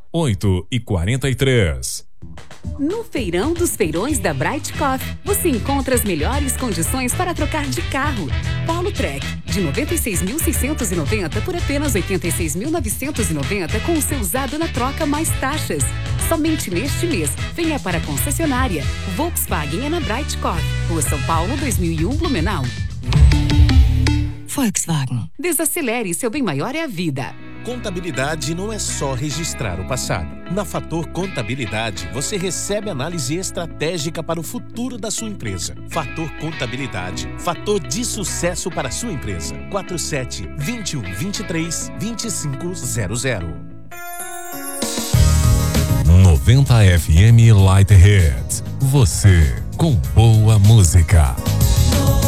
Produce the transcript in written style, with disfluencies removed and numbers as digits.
8h43. No Feirão dos Feirões da Bright Coffee, você encontra as melhores condições para trocar de carro. Polo Trek, de 96.690 por apenas 86.990 com o seu usado na troca mais taxas. Somente neste mês, venha para a concessionária. Volkswagen é na Bright Coffee, Rua São Paulo, 2001, Blumenau. Volkswagen. Desacelere, seu bem maior é a vida. Contabilidade não é só registrar o passado. Na Fator Contabilidade, você recebe análise estratégica para o futuro da sua empresa. Fator Contabilidade, fator de sucesso para a sua empresa. 47-21-23-2500. 90 FM Light Hits. Você com boa música.